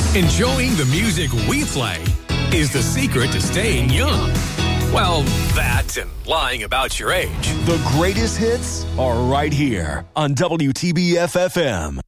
Enjoying the music we play is the secret to staying young. Well, that and lying about your age. The greatest hits are right here on WTBF-FM.